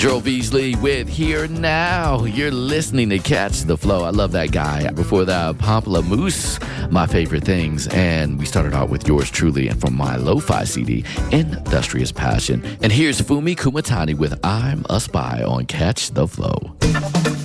Joel Beasley with Here Now. You're listening to Catch the Flow. I love that guy. Before that, Pamplemousse, My Favorite Things. And we started out with yours truly and from my lo-fi CD, Industrious Passion. And here's Fumi Kumatani with I'm a Spy on Catch the Flow.